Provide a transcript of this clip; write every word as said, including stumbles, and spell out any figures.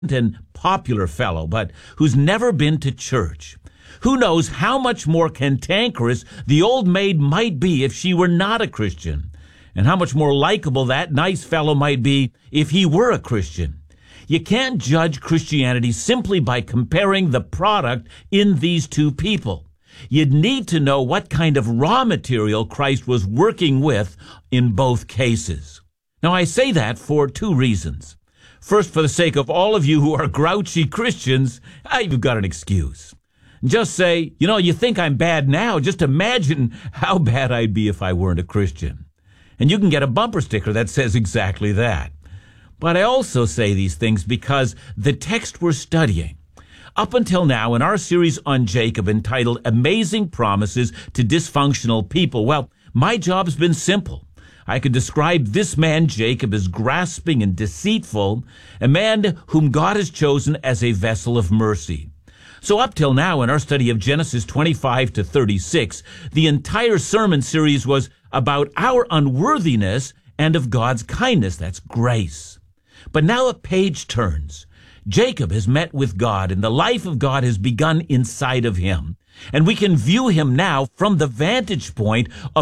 and popular fellow, but who's never been to church. Who knows how much more cantankerous the old maid might be if she were not a Christian, and how much more likable that nice fellow might be if he were a Christian. You can't judge Christianity simply by comparing the product in these two people. You'd need to know what kind of raw material Christ was working with in both cases. Now, I say that for two reasons. First, for the sake of all of you who are grouchy Christians, ah, you've got an excuse. Just say, you know, you think I'm bad now. Just imagine how bad I'd be if I weren't a Christian. And you can get a bumper sticker that says exactly that. But I also say these things because the text we're studying, up until now in our series on Jacob entitled Amazing Promises to Dysfunctional People, well, my job's been simple. I could describe this man, Jacob, as grasping and deceitful, a man whom God has chosen as a vessel of mercy. So up till now in our study of Genesis twenty-five to thirty-six, the entire sermon series was about our unworthiness and of God's kindness. That's grace. But now a page turns. Jacob has met with God, and the life of God has begun inside of him. And we can view him now from the vantage point of